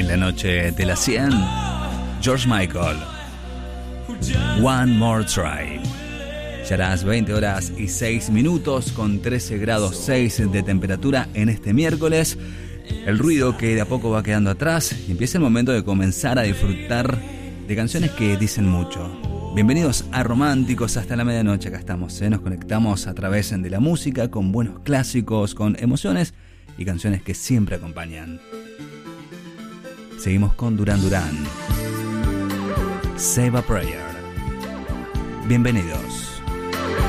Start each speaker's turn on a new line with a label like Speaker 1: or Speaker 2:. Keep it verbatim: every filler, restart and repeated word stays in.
Speaker 1: En la noche de las cien, George Michael, One More Try. Ya las veinte horas y seis minutos con trece grados seis de temperatura en este miércoles. El ruido que de a poco va quedando atrás y empieza el momento de comenzar a disfrutar de canciones que dicen mucho. Bienvenidos a Románticos hasta la medianoche. Acá estamos, ¿eh? Nos conectamos a través de la música con buenos clásicos, con emociones y canciones que siempre acompañan. Seguimos con Duran Duran, Save a Prayer. Bienvenidos.